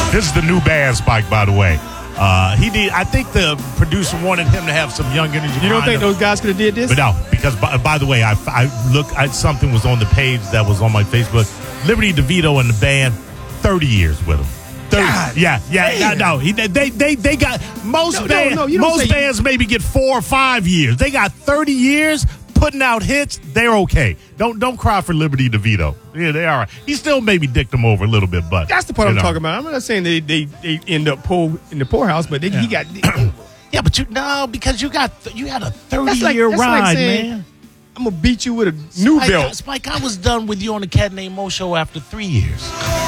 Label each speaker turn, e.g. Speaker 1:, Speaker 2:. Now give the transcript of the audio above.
Speaker 1: This is the new band, Spike, by the way. I think the producer wanted him to have some young energy.
Speaker 2: You don't think those guys could have did this?
Speaker 1: But no, because by the way, something was on the page that was on my Facebook. Liberty DeVito and the band, 30 years with him. 30.
Speaker 2: God,
Speaker 1: yeah. No. They got most bands maybe get 4 or 5 years. They got 30 years putting out hits. They're okay. Don't cry for Liberty DeVito. Yeah, they are. He still maybe dicked them over a little bit, but
Speaker 2: that's the part I'm talking about. I'm not saying they end up in the poorhouse, but he got.
Speaker 1: Yeah, but because you had a 30-year ride,
Speaker 2: like saying,
Speaker 1: man.
Speaker 2: I'm gonna beat you with a new belt.
Speaker 1: Spike, I was done with you on the Cat Named Mo show after 3 years.